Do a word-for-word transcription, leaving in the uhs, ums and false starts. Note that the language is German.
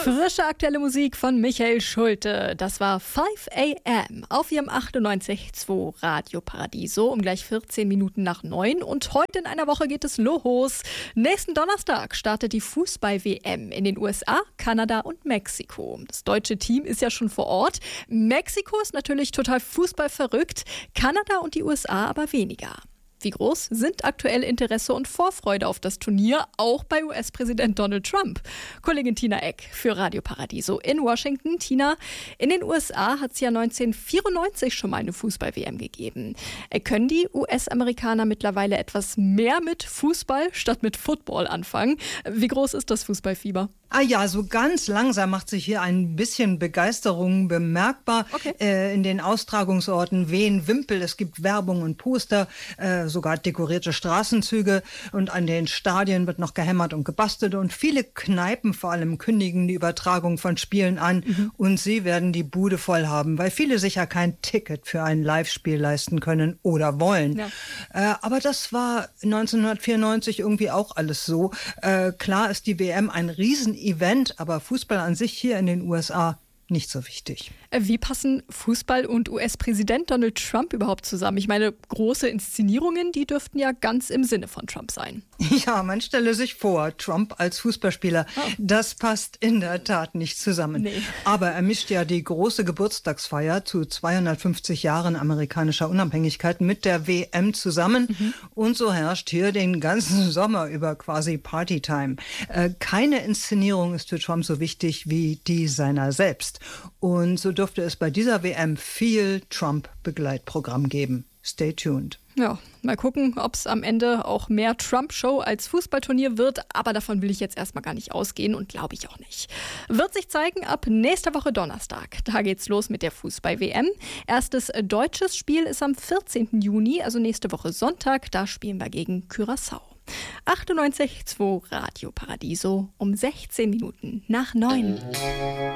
Frische aktuelle Musik von Michael Schulte. Das war five a m auf ihrem achtundneunzig Komma zwei Radio Paradiso um gleich vierzehn Minuten nach neun. Und heute in einer Woche geht es los. Nächsten Donnerstag startet die Fußball-W M in den U S A, Kanada und Mexiko. Das deutsche Team ist ja schon vor Ort. Mexiko ist natürlich total fußballverrückt, Kanada und die U S A aber weniger. Wie groß sind aktuell Interesse und Vorfreude auf das Turnier, auch bei U S-Präsident Donald Trump? Kollegin Tina Eck für Radio Paradiso in Washington. Tina, in den U S A hat es ja neunzehnhundertvierundneunzig schon mal eine Fußball-W M gegeben. Können die U S-Amerikaner mittlerweile etwas mehr mit Fußball statt mit Football anfangen? Wie groß ist das Fußballfieber? Ah ja, so ganz langsam macht sich hier ein bisschen Begeisterung bemerkbar. Okay. Äh, in den Austragungsorten wehen Wimpel, es gibt Werbung und Poster, äh, sogar dekorierte Straßenzüge, und an den Stadien wird noch gehämmert und gebastelt, und viele Kneipen vor allem kündigen die Übertragung von Spielen an, mhm. und sie werden die Bude voll haben, weil viele sicher kein Ticket für ein Live-Spiel leisten können oder wollen. Ja. Äh, aber das war neunzehnhundertvierundneunzig irgendwie auch alles so. Äh, klar ist die W M ein riesen Event, aber Fußball an sich hier in den U S A nicht so wichtig. Wie passen Fußball und U S-Präsident Donald Trump überhaupt zusammen? Ich meine, große Inszenierungen, die dürften ja ganz im Sinne von Trump sein. Ja, man stelle sich vor, Trump als Fußballspieler, oh. das passt in der Tat nicht zusammen. Nee. Aber er mischt ja die große Geburtstagsfeier zu zweihundertfünfzig Jahren amerikanischer Unabhängigkeit mit der W M zusammen. Mhm. Und so herrscht hier den ganzen Sommer über quasi Partytime. Äh, keine Inszenierung ist für Trump so wichtig wie die seiner selbst. Und so dürfte es bei dieser W M viel Trump-Begleitprogramm geben. Stay tuned. Ja, mal gucken, ob es am Ende auch mehr Trump-Show als Fußballturnier wird. Aber davon will ich jetzt erstmal gar nicht ausgehen und glaube ich auch nicht. Wird sich zeigen ab nächster Woche Donnerstag. Da geht's los mit der Fußball-W M. Erstes deutsches Spiel ist am vierzehnten Juni, also nächste Woche Sonntag. Da spielen wir gegen Curaçao. achtundneunzig Komma zwei Radio Paradiso um sechzehn Minuten nach neun.